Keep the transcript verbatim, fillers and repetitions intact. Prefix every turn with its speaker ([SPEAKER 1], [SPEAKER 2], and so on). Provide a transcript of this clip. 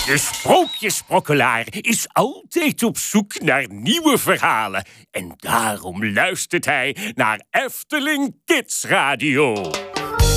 [SPEAKER 1] De sprookjesprokkelaar is altijd op zoek naar nieuwe verhalen. En daarom luistert hij naar Efteling Kids Radio.